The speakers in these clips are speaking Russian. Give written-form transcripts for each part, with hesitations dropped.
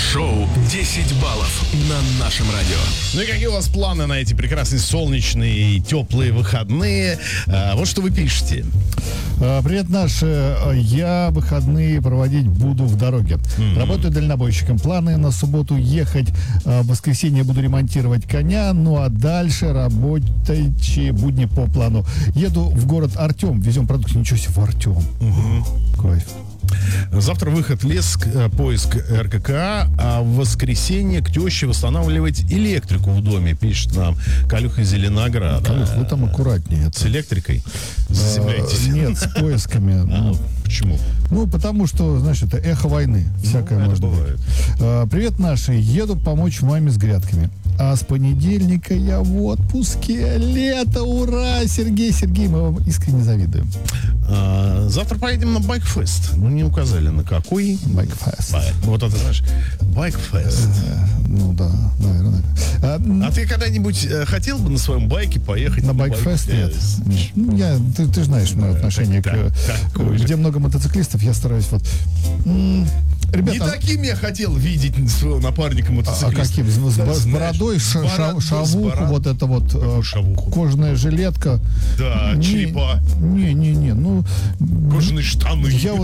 Шоу «10 баллов» на нашем радио. Ну и какие у вас планы на эти прекрасные солнечные и теплые выходные? Вот что вы пишете. Привет, наши. Я выходные проводить буду в дороге. Работаю дальнобойщиком. Планы на субботу ехать. В воскресенье буду ремонтировать коня. Ну а дальше работайте будни по плану. Еду в город Артем. Везем продукты. Ничего себе, в Артем. Кайф. Завтра выход в лес, поиск РККА, а в воскресенье к теще восстанавливать электрику в доме, пишет нам Калюха из Зеленограда. Калюх, вы там аккуратнее. С электрикой заземляетесь? Нет, с поисками. Почему? Ну, потому что, знаешь, это эхо войны. Всякое может бывает. быть. Привет, наши. Еду помочь маме с грядками. А с понедельника я в отпуске. Лето, ура! Сергей, мы вам искренне завидуем. Завтра поедем на байкфест. Ну, не указали, на какой. Байкфест. Вот это, знаешь, байкфест. Ну, да, наверное. А ты когда-нибудь хотел бы на своем байке поехать На байкфест нет. Ты знаешь мое отношение где много мотоциклистов, я стараюсь вот... Ребята, не таким я хотел видеть своего напарника мотоциклиста. А каким? С бородой, шавуху, вот это вот кожаная жилетка. Да, черепа. Не, ну... Кожаные штаны.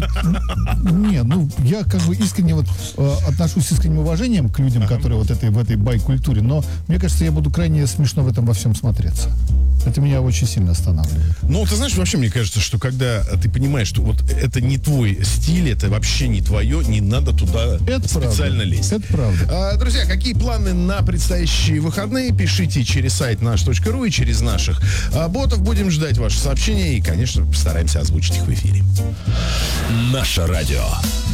Я как бы искренне вот отношусь с искренним уважением к людям, которые вот в этой байк-культуре, но мне кажется, я буду крайне смешно в этом во всем смотреться. Это меня очень сильно останавливает. Ну, ты знаешь, вообще мне кажется, что когда ты понимаешь, что вот это не твой стиль, это вообще не твое, не надо туда специально лезть. Это правда. Друзья, какие планы на предстоящие выходные? Пишите через сайт наш.ру и через наших ботов. Будем ждать ваши сообщения и, конечно, постараемся озвучить их в эфире. Наше радио.